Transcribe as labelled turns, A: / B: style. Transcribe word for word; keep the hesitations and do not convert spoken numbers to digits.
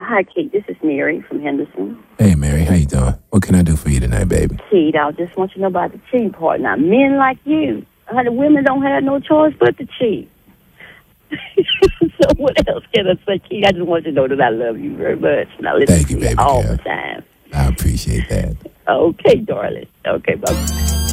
A: Hi, Kate. This is Mary from Henderson.
B: Hey, Mary. How you doing? What can I do for you tonight, baby?
A: Kate, I just want you to know about the cheating part. Now, men like you, honey, women don't have no choice but to cheat. So what else can I say, Kate? I just want you to know that I love you very much. And I listen
B: Thank you,
A: to you
B: baby
A: all
B: girl.
A: the time.
B: I appreciate that.
A: Okay, darling. Okay, bye.